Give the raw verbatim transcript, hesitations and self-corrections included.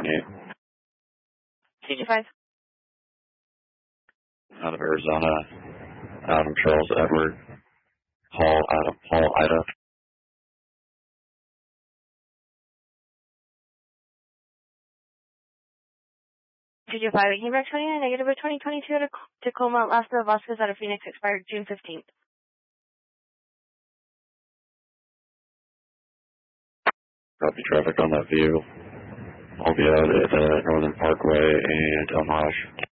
twenty-eight. C G five. Out of Arizona, Adam Charles Edward, Paul Adam, Paul Ida. C G five, came back twenty-nine, negative of twenty twenty-two to Tacoma, Lázaro Vasquez out of Phoenix, expired June fifteenth. Copy traffic on that view. I'll be out at uh, Northern Parkway and El Mirage.